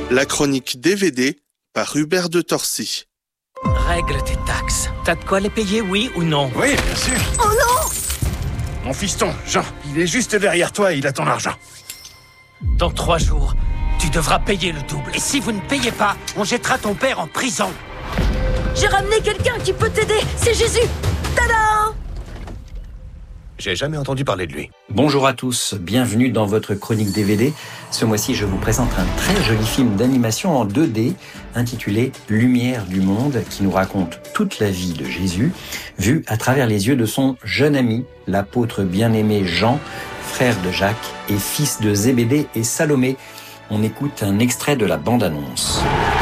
La chronique DVD par Hubert de Torcy. Règle tes taxes. T'as de quoi les payer, oui ou non? Oui, bien sûr. Oh non! Mon fiston, Jean, il est juste derrière toi, il a ton argent. Dans 3 jours, tu devras payer le double. Et si vous ne payez pas, on jettera ton père en prison. J'ai ramené quelqu'un qui peut t'aider, c'est Jésus! Tada! J'ai jamais entendu parler de lui. Bonjour à tous, bienvenue dans votre chronique DVD. Ce mois-ci, je vous présente un très joli film d'animation en 2D intitulé Lumière du monde qui nous raconte toute la vie de Jésus vue à travers les yeux de son jeune ami, l'apôtre bien-aimé Jean, frère de Jacques et fils de Zébédée et Salomé. On écoute un extrait de la bande-annonce.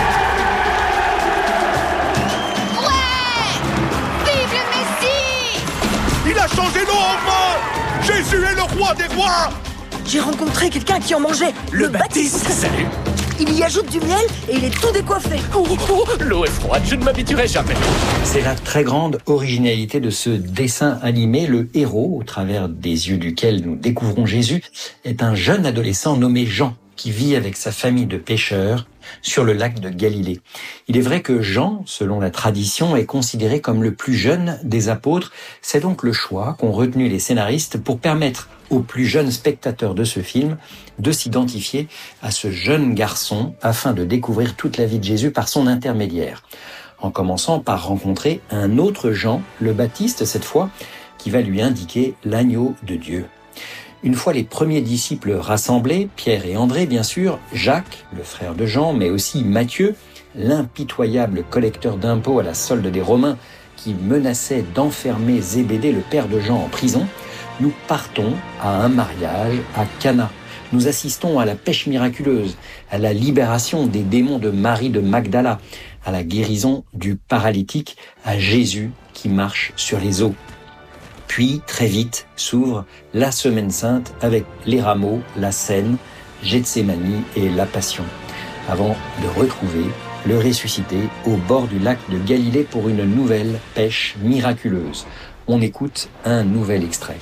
Il a changé l'eau en vin! Jésus est le roi des rois! J'ai rencontré quelqu'un qui en mangeait, le Baptiste! Salut. Il y ajoute du miel et il est tout décoiffé. L'eau est froide, je ne m'habituerai jamais. C'est la très grande originalité de ce dessin animé. Le héros, au travers des yeux duquel nous découvrons Jésus, est un jeune adolescent nommé Jean, qui vit avec sa famille de pêcheurs sur le lac de Galilée. Il est vrai que Jean, selon la tradition, est considéré comme le plus jeune des apôtres. C'est donc le choix qu'ont retenu les scénaristes pour permettre aux plus jeunes spectateurs de ce film de s'identifier à ce jeune garçon afin de découvrir toute la vie de Jésus par son intermédiaire. En commençant par rencontrer un autre Jean, le Baptiste cette fois, qui va lui indiquer l'agneau de Dieu. Une fois les premiers disciples rassemblés, Pierre et André bien sûr, Jacques, le frère de Jean, mais aussi Matthieu, l'impitoyable collecteur d'impôts à la solde des Romains qui menaçait d'enfermer Zébédée, le père de Jean, en prison, nous partons à un mariage à Cana. Nous assistons à la pêche miraculeuse, à la libération des démons de Marie de Magdala, à la guérison du paralytique, à Jésus qui marche sur les eaux. Puis, très vite, s'ouvre la Semaine Sainte avec les rameaux, la Seine, Gethsémani et la Passion, avant de retrouver le ressuscité au bord du lac de Galilée pour une nouvelle pêche miraculeuse. On écoute un nouvel extrait.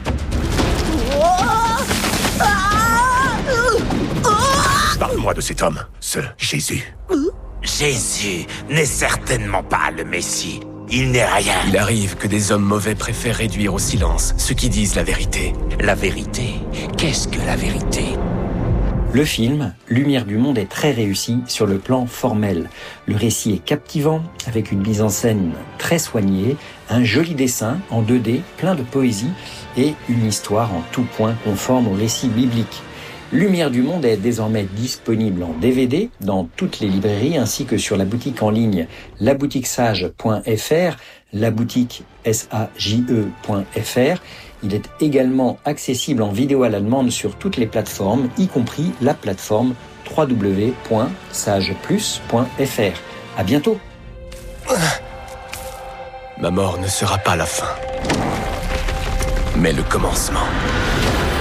Parle-moi de cet homme, ce Jésus. Jésus n'est certainement pas le Messie. Il n'est rien. Il arrive que des hommes mauvais préfèrent réduire au silence ceux qui disent la vérité. La vérité? Qu'est-ce que la vérité? Le film Lumière du monde est très réussi sur le plan formel. Le récit est captivant, avec une mise en scène très soignée, un joli dessin en 2D, plein de poésie, et une histoire en tout point conforme au récit biblique. Lumière du monde est désormais disponible en DVD dans toutes les librairies ainsi que sur la boutique en ligne laboutiquesage.fr, la boutique SAJE.fr. Il est également accessible en vidéo à la demande sur toutes les plateformes, y compris la plateforme www.sageplus.fr. À bientôt. Ma mort ne sera pas la fin, mais le commencement.